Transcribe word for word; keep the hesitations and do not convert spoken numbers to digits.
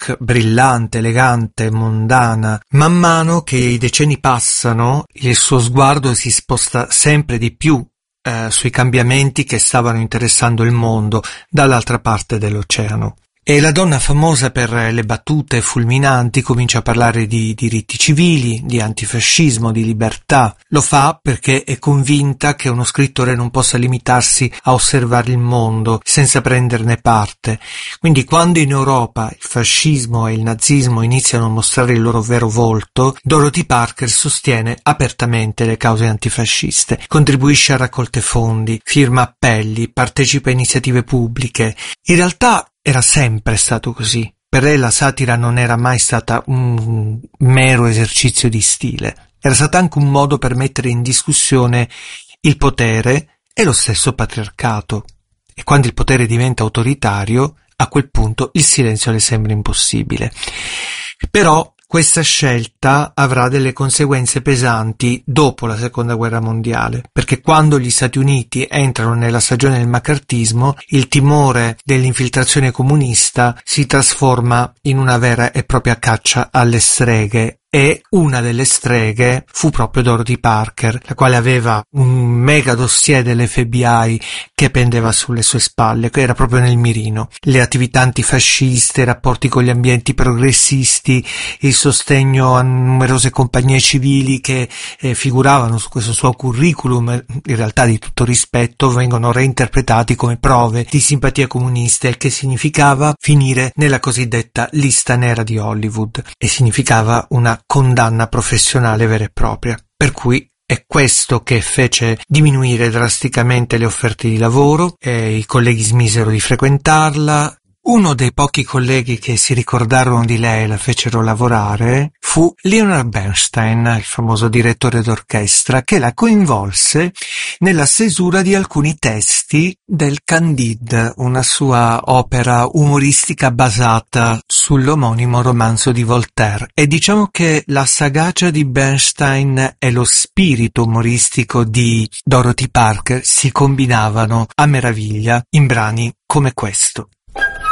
look brillante, elegante, mondana. Man mano che i decenni passano, il suo sguardo si sposta sempre di più eh, sui cambiamenti che stavano interessando il mondo dall'altra parte dell'oceano. E la donna famosa per le battute fulminanti comincia a parlare di diritti civili, di antifascismo, di libertà. Lo fa perché è convinta che uno scrittore non possa limitarsi a osservare il mondo senza prenderne parte. Quindi quando in Europa il fascismo e il nazismo iniziano a mostrare il loro vero volto, Dorothy Parker sostiene apertamente le cause antifasciste, contribuisce a raccolte fondi, firma appelli, partecipa a iniziative pubbliche. In realtà era sempre stato così. Per lei la satira non era mai stata un mero esercizio di stile, era stata anche un modo per mettere in discussione il potere e lo stesso patriarcato. E quando il potere diventa autoritario, a quel punto il silenzio le sembra impossibile. Però questa scelta avrà delle conseguenze pesanti dopo la seconda guerra mondiale, perché quando gli Stati Uniti entrano nella stagione del maccartismo, il timore dell'infiltrazione comunista si trasforma in una vera e propria caccia alle streghe. E una delle streghe fu proprio Dorothy Parker, la quale aveva un mega dossier dell'F B I che pendeva sulle sue spalle, che era proprio nel mirino. Le attività antifasciste, i rapporti con gli ambienti progressisti, il sostegno a numerose compagnie civili che eh, figuravano su questo suo curriculum, in realtà di tutto rispetto, vengono reinterpretati come prove di simpatia comunista, il che significava finire nella cosiddetta lista nera di Hollywood e significava una condanna professionale vera e propria. Per cui è questo che fece diminuire drasticamente le offerte di lavoro, e i colleghi smisero di frequentarla. Uno dei pochi colleghi che si ricordarono di lei e la fecero lavorare fu Leonard Bernstein, il famoso direttore d'orchestra, che la coinvolse nella stesura di alcuni testi del Candide, una sua opera umoristica basata sull'omonimo romanzo di Voltaire. E diciamo che la sagacia di Bernstein e lo spirito umoristico di Dorothy Parker si combinavano a meraviglia in brani come questo.